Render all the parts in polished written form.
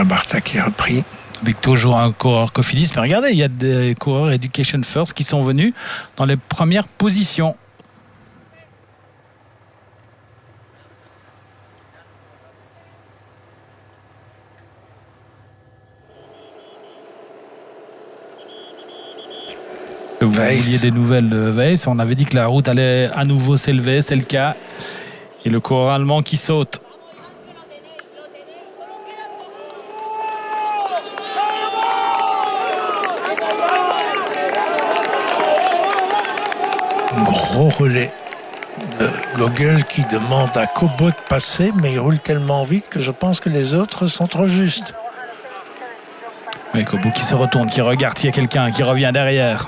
Barta qui est repris. Avec toujours un coureur Cofidis. Mais regardez, il y a des coureurs Education First qui sont venus dans les premières positions. Vous vouliez des nouvelles de Weiss. On avait dit que la route allait à nouveau s'élever, c'est le cas. Et le coureur allemand qui saute. Gros relais de Gogel qui demande à Kobo de passer, mais il roule tellement vite que je pense que les autres sont trop justes. Oui, Kobo qui se retourne, qui regarde s'il y a quelqu'un qui revient derrière.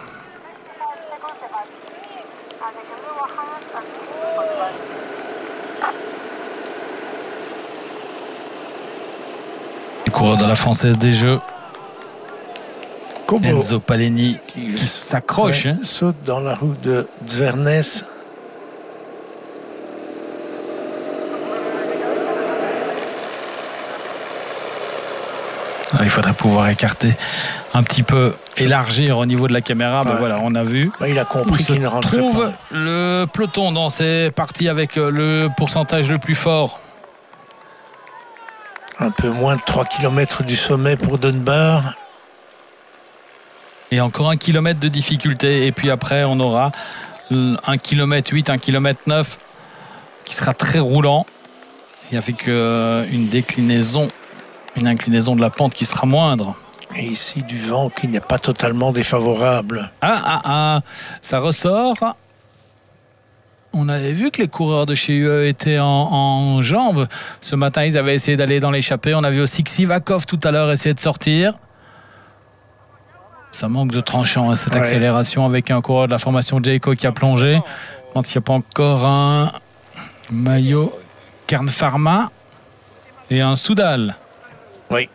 Le coureur de la Française des Jeux. Kobo, Enzo Paleni qui s'accroche. Ouais, saute dans la roue de Zvernes. Il faudrait pouvoir écarter un petit peu, élargir au niveau de la caméra. Mais voilà, on a vu. Il a compris qu'il ne rentrait pas. Trouve le peloton dans ces parties avec le pourcentage le plus fort. Un peu moins de 3 km du sommet pour Dunbar. Et encore 1 kilomètre de difficulté. Et puis après, on aura 1 km 8, 1 km 9 qui sera très roulant. Et avec une déclinaison, une inclinaison de la pente qui sera moindre. Et ici, du vent qui n'est pas totalement défavorable. Ça ressort. On avait vu que les coureurs de chez UE étaient en jambes. Ce matin, ils avaient essayé d'aller dans l'échappée. On a vu aussi Sivakov tout à l'heure essayer de sortir. Ça manque de tranchant, cette accélération avec un coureur de la formation Jayco qui a plongé. Quand il n'y a pas encore un maillot Kern Pharma et un Soudal. Oui.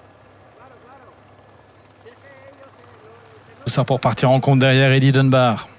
Tout ça pour partir en compte derrière Eddie Dunbar.